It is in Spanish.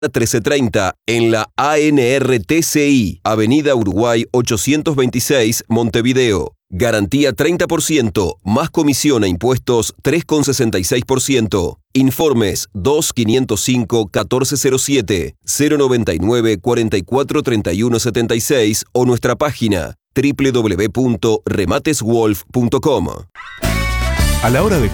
1330 en la ANRTCI, Avenida Uruguay 826, Montevideo. Garantía 30%, más comisión e impuestos 3,66%. Informes 2505-1407, 099-443176 o nuestra página www.remateswolf.com. A la hora de